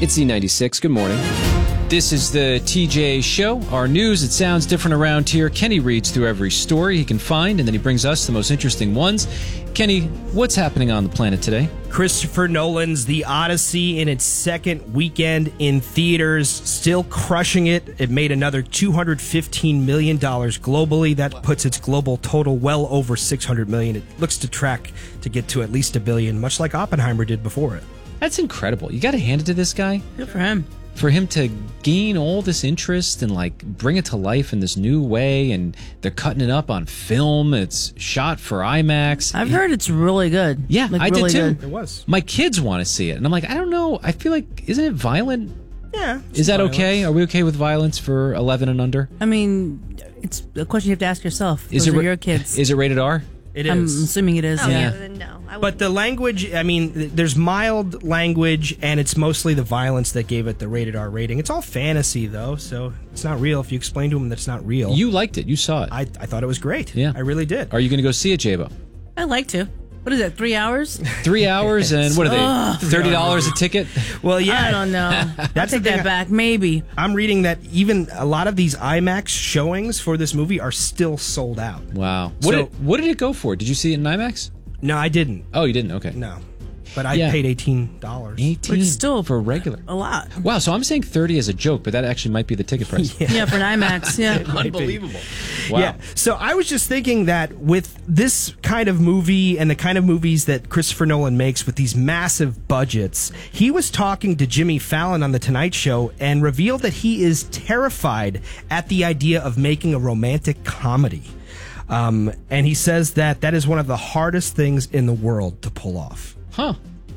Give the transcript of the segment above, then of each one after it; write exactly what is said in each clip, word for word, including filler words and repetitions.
It's Z ninety-six. Good morning. This is the T J Show. Our news, it sounds different around here. Kenny reads through every story he can find, and then he brings us the most interesting ones. Kenny, what's happening on the planet today? Christopher Nolan's The Odyssey in its second weekend in theaters, still crushing it. It made another two hundred fifteen million dollars globally. That puts its global total well over six hundred million dollars. It looks to track to get to at least a billion, much like Oppenheimer did before it. That's incredible. You got to hand it to this guy. Good for him. For him to gain all this interest and like bring it to life in this new way, and they're cutting it up on film. It's shot for IMAX. I've heard it's really good. Yeah, like, I really did too. Good. It was. My kids want to see it, and I'm like, I don't know. I feel like, isn't it violent? Yeah. Is that violence. okay? Are we okay with violence for eleven and under? I mean, it's a question you have to ask yourself. Is Those it are ra- your kids. Is it rated R? It I'm is. assuming it is. Oh, yeah. yeah, then no. I But wouldn't. the language, I mean, there's mild language, and it's mostly the violence that gave it the rated R rating. It's all fantasy, though, so it's not real. If you explain to them that it's not real. You liked it. You saw it. I, I thought it was great. Yeah. I really did. Are you going to go see it, Jabo? I'd like to. What is that, three hours? Three hours and what are they? thirty dollars a ticket? Well, yeah. I don't know. I'll That's the take thing. that back. Maybe. I'm reading that even a lot of these IMAX showings for this movie are still sold out. Wow. What, So- did, what did it go for? Did you see it in IMAX? No, I didn't. Oh, you didn't? Okay. No. But I Yeah. paid eighteen dollars. eighteen Which is still for regular. A lot. Wow, so I'm saying thirty as a joke, but that actually might be the ticket price. Yeah, for an IMAX. Yeah. Unbelievable. Wow. Yeah. So I was just thinking that with this kind of movie and the kind of movies that Christopher Nolan makes with these massive budgets, he was talking to Jimmy Fallon on The Tonight Show and revealed that he is terrified at the idea of making a romantic comedy. Um, and he says that that is one of the hardest things in the world to pull off. Huh.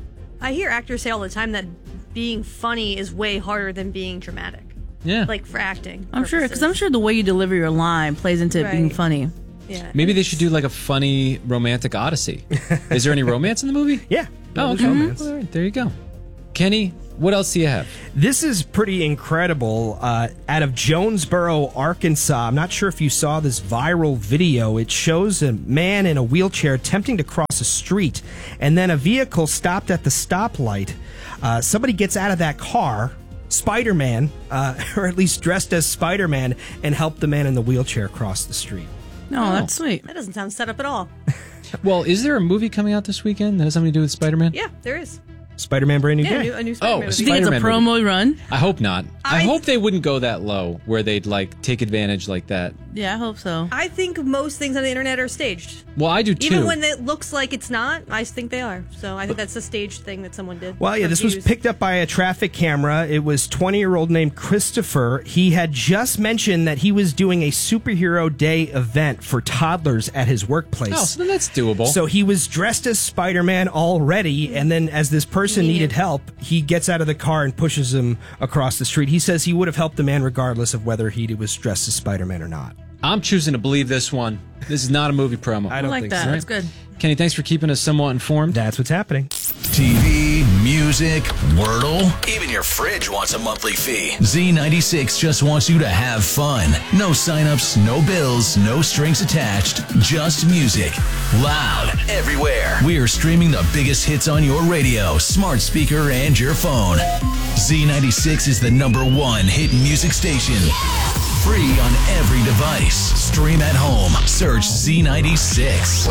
I hear actors say all the time that being funny is way harder than being dramatic. Yeah. Like for acting. I'm sure, because purposes. I'm sure the way you deliver your line plays into it being Right. funny. Yeah. Maybe they should do like a funny romantic odyssey. Is there any romance in the movie? Yeah. Oh, there's okay. romance. All right, there you go. Kenny, what else do you have? This is pretty incredible. Uh, out of Jonesboro, Arkansas. I'm not sure if you saw this viral video. It shows a man in a wheelchair attempting to cross a street, and then a vehicle stopped at the stoplight. Uh, somebody gets out of that car, Spider-Man, uh, or at least dressed as Spider-Man, and helped the man in the wheelchair cross the street. No, Oh. that's sweet. That doesn't sound set up at all. Well, is there a movie coming out this weekend that has something to do with Spider-Man? Yeah, there is. Spider-Man Brand New Yeah, a Day. new, a new Oh, Spider-Man a movie. Do you think it's a Spider-Man promo run? I hope not. I, I- hope they wouldn't go that low where they'd like take advantage like that. Yeah, I hope so. I think most things on the internet are staged. Well, I do too. Even when it looks like it's not, I think they are. So I think that's a staged thing that someone did. Well, yeah, for this was views. picked up by a traffic camera. It was twenty-year-old named Christopher. He had just mentioned that he was doing a superhero day event for toddlers at his workplace. Oh, so then that's doable. So he was dressed as Spider-Man already, and then as this person He needed needed- help, he gets out of the car and pushes him across the street. He says he would have helped the man regardless of whether he was dressed as Spider-Man or not. I'm choosing to believe this one. This is not a movie promo. I I don't like think that. so. That's good. Kenny, thanks for keeping us somewhat informed. That's what's happening. T V, music, Wordle, even your fridge wants a monthly fee. Z ninety-six just wants you to have fun. No signups, no bills, no strings attached, just music. Loud, everywhere. We are streaming the biggest hits on your radio, smart speaker, and your phone. Z ninety-six is the number one hit music station. Free on every device. Stream at home. Search Z ninety-six.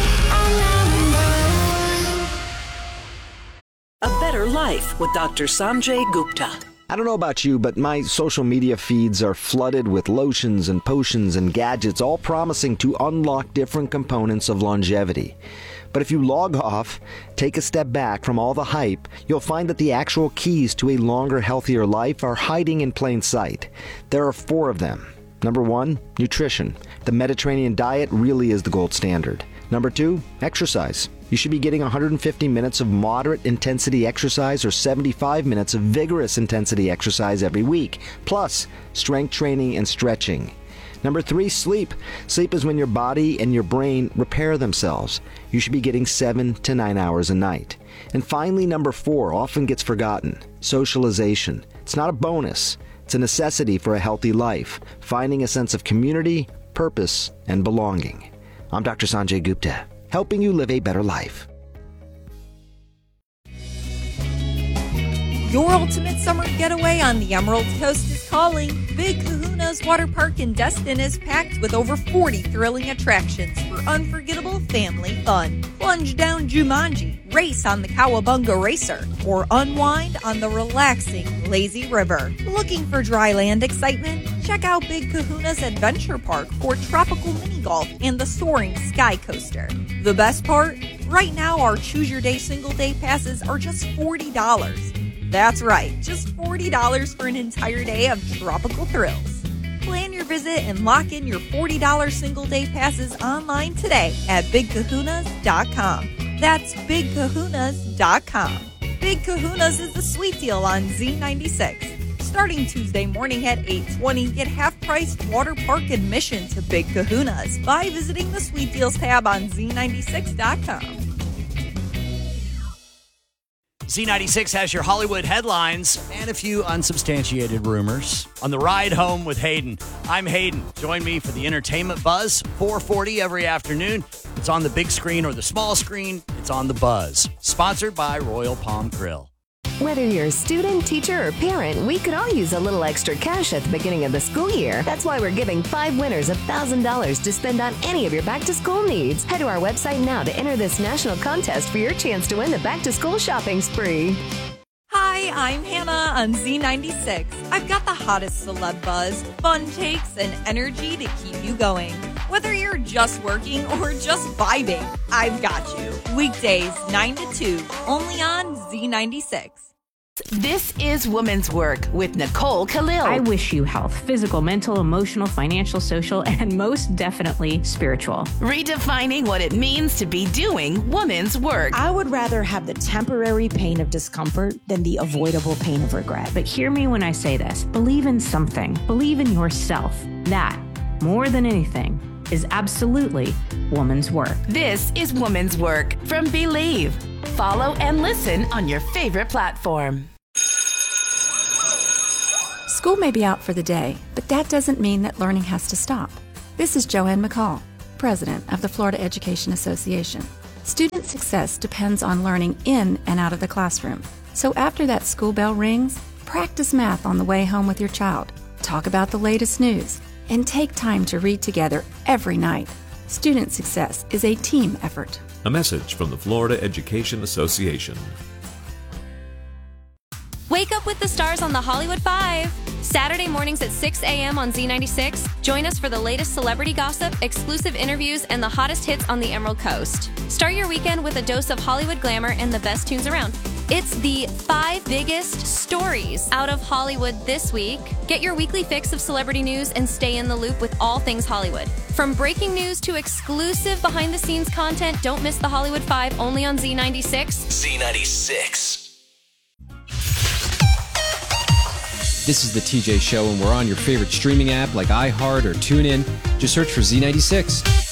A Better Life with Doctor Sanjay Gupta. I don't know about you, but my social media feeds are flooded with lotions and potions and gadgets, all promising to unlock different components of longevity. But if you log off, take a step back from all the hype, you'll find that the actual keys to a longer, healthier life are hiding in plain sight. There are four of them. Number one, nutrition. The Mediterranean diet really is the gold standard. Number two, exercise. You should be getting one hundred fifty minutes of moderate intensity exercise or seventy-five minutes of vigorous intensity exercise every week, plus strength training and stretching. Number three, sleep. Sleep is when your body and your brain repair themselves. You should be getting seven to nine hours a night. And finally, number four often gets forgotten, socialization. It's not a bonus. It's a necessity for a healthy life, finding a sense of community, purpose, and belonging. I'm Doctor Sanjay Gupta, helping you live a better life. Your ultimate summer getaway on the Emerald Coast is calling. Big Kahuna's Water Park in Destin is packed with over forty thrilling attractions for unforgettable family fun. Plunge down Jumanji, race on the Cowabunga Racer, or unwind on the relaxing Lazy River. Looking for dry land excitement? Check out Big Kahuna's Adventure Park for tropical mini golf and the soaring Sky Coaster. The best part? Right now, our Choose Your Day single day passes are just forty dollars. That's right, just forty dollars for an entire day of tropical thrills. Plan your visit and lock in your forty dollars single day passes online today at big kahunas dot com. That's big kahunas dot com. Big Kahunas is the sweet deal on Z ninety-six. Starting Tuesday morning at eight twenty, get half-priced water park admission to Big Kahunas by visiting the Sweet Deals tab on Z ninety-six dot com. Z ninety-six has your Hollywood headlines and a few unsubstantiated rumors. On the ride home with Hayden, I'm Hayden. Join me for the Entertainment Buzz, four forty every afternoon. It's on the big screen or the small screen. It's on the Buzz. Sponsored by Royal Palm Grill. Whether you're a student, teacher, or parent, we could all use a little extra cash at the beginning of the school year. That's why we're giving five winners one thousand dollars to spend on any of your back-to-school needs. Head to our website now to enter this national contest for your chance to win the back-to-school shopping spree. Hi, I'm Hannah on Z ninety-six. I've got the hottest celeb buzz, fun takes, and energy to keep you going. Whether you're just working or just vibing, I've got you. Weekdays, nine to two, only on Z ninety-six. This is Woman's Work with Nicole Khalil. I wish you health, physical, mental, emotional, financial, social, and most definitely spiritual. Redefining what it means to be doing woman's work. I would rather have the temporary pain of discomfort than the avoidable pain of regret. But hear me when I say this. Believe in something. Believe in yourself. That, more than anything, is absolutely woman's work. This is Woman's Work from Believe. Follow and listen on your favorite platform. School may be out for the day, but that doesn't mean that learning has to stop. This is Joanne McCall, president of the Florida Education Association. Student success depends on learning in and out of the classroom. So after that school bell rings, practice math on the way home with your child, talk about the latest news, and take time to read together every night. Student success is a team effort. A message from the Florida Education Association. Wake up with the stars on the Hollywood Five. Saturday mornings at six a.m. on Z ninety-six. Join us for the latest celebrity gossip, exclusive interviews, and the hottest hits on the Emerald Coast. Start your weekend with a dose of Hollywood glamour and the best tunes around. It's the five biggest stories out of Hollywood this week. Get your weekly fix of celebrity news and stay in the loop with all things Hollywood. From breaking news to exclusive behind-the-scenes content, don't miss the Hollywood Five only on Z ninety-six. Z ninety-six. This is the T J Show, and we're on your favorite streaming app like iHeart or TuneIn. Just search for Z ninety-six.